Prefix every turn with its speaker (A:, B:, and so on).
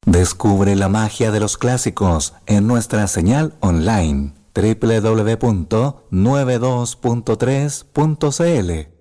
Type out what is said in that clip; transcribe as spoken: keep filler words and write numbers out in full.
A: Descubre la magia de los clásicos en nuestra señal online doble u doble u doble u punto noventa y dos punto tres punto c l.